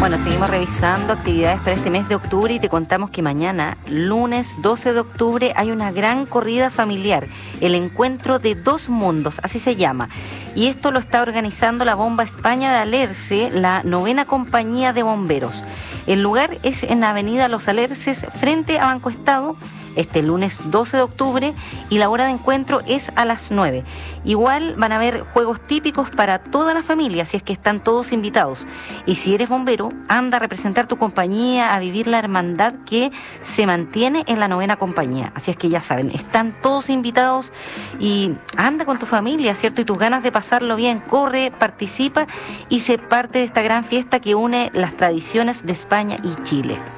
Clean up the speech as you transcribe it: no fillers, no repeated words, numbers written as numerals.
Bueno, seguimos revisando actividades para este mes de octubre y te contamos que mañana, lunes 12 de octubre, hay una gran corrida familiar, el Encuentro de Dos Mundos, así se llama. Y esto lo está organizando la Bomba España de Alerce, la 9ª Compañía de Bomberos. El lugar es en la avenida Los Alerces, frente a Banco Estado, este lunes 12 de octubre, y la hora de encuentro es a las 9. Igual van a haber juegos típicos para toda la familia, si es que están todos invitados. Y si eres bombero, anda a representar tu compañía, a vivir la hermandad que se mantiene en la 9ª Compañía. Así es que ya saben, están todos invitados y anda con tu familia, ¿cierto? Y tus ganas de pasarlo bien, corre, participa y sé parte de esta gran fiesta que une las tradiciones de España y Chile.